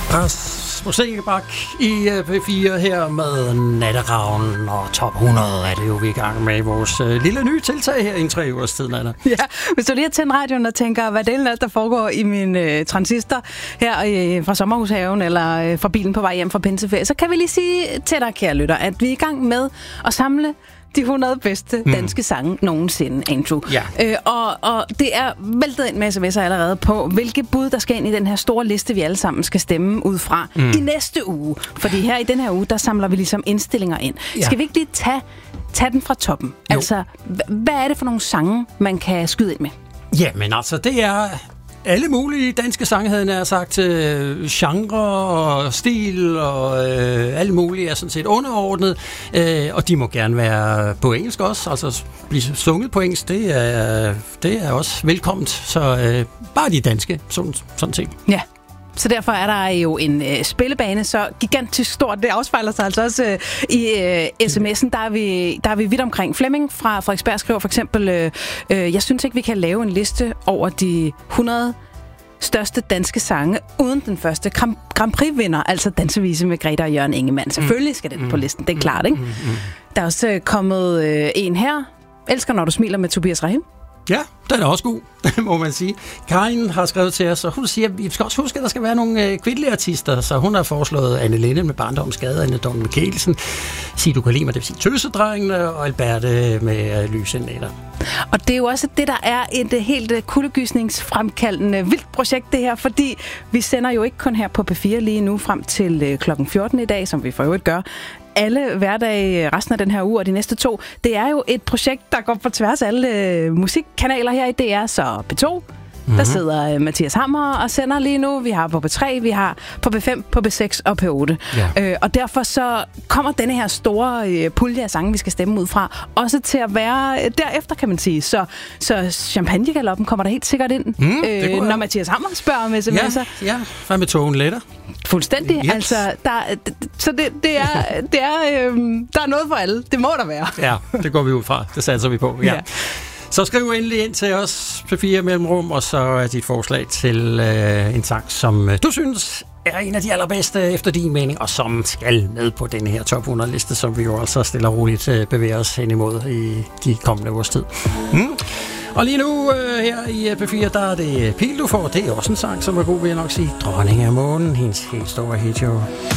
Rasmus Engelbak i P4 her med Natteravnen og Top 100 er det jo vi er i gang med vores lille nye tiltag her i en 3 ugers tid, Anna. Ja, hvis du lige har tændt radioen og tænker, hvad det er, der foregår i min transistor her fra sommerhushaven eller fra bilen på vej hjem fra pinseferie, så kan vi lige sige til dig, kære lytter, at vi er i gang med at samle de 100 bedste danske sange nogensinde, Andrew. Ja. Og det er væltet ind med sms'er allerede på, hvilke bud, der skal ind i den her store liste, vi alle sammen skal stemme ud fra i næste uge. Fordi her i den her uge, der samler vi ligesom indstillinger ind. Ja. Skal vi ikke lige tage den fra toppen? Jo. Altså, hvad er det for nogle sange, man kan skyde ind med? Jamen altså, det er alle mulige danske sange, havde jeg sagt, genre og stil og alle mulige er sådan set underordnet, og de må gerne være på engelsk også, altså blive sunget på engelsk, det er også velkomment, så bare de danske, sådan set. Ja. Så derfor er der jo en spillebane, så gigantisk stort. Det afspejler sig altså også i sms'en. Der er vi vidt omkring. Flemming fra Frederiksberg skriver for eksempel, jeg synes ikke, vi kan lave en liste over de 100 største danske sange uden den første Grand Prix-vinder, altså Dansevise med Greta og Jørgen Ingemann. Selvfølgelig skal den på listen, det er klart, ikke? Der er også kommet en her. Elsker, når du smiler med Tobias Rahim. Ja, den er også god, må man sige. Karin har skrevet til os, og hun siger, at vi skal også huske, at der skal være nogle kvindelige artister, så hun har foreslået Anne Linde med Barndomsgade, Anne Dorn Mikkelsen, Sig du kan lide mig, det vil sige Tøsedrengene, og Alberte med Lyse nætter. Og det er jo også det, der er et helt kuldegysningsfremkaldende vildt projekt, det her, fordi vi sender jo ikke kun her på P4 lige nu frem til klokken 14 i dag, som vi for øvrigt gør, alle hverdage resten af den her uge og de næste 2. Det er jo et projekt, der går på tværs af alle musikkanaler her i DR, så P2, der sidder Mathias Hammer og sender lige nu. Vi har på P3, vi har på P5, på P6 og P8. Ja. Og derfor så kommer denne her store pulje af sange, vi skal stemme ud fra, også til at være derefter, kan man sige. Så champagnegaloppen kommer der helt sikkert ind, når Mathias Hammer spørger om sms'er. Ja, hvad med togen letter? Fuldstændig. Yes. Altså, der er noget for alle. Det må der være. Ja, det går vi ud fra. Det satser vi på. Ja. Ja. Så skriv endelig ind til os P4 Mellemrum, og så er dit forslag til en sang, som du synes er en af de allerbedste efter din mening, og som skal med på denne her top 100 liste, som vi jo altså stille og roligt bevæger os hen imod i de kommende års tid. Og lige nu her i P4, der er det Pil, du får. Det er også en sang, som er god, vil jeg nok sige. Dronning af månen, hendes helt store hit, jo.